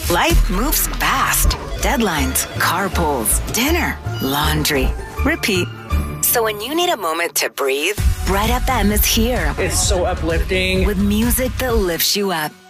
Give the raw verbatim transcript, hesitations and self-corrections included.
Life moves fast. Deadlines, carpools, dinner, laundry. Repeat. So when you need a moment to breathe, Bright F M is here. It's so uplifting. With music that lifts you up.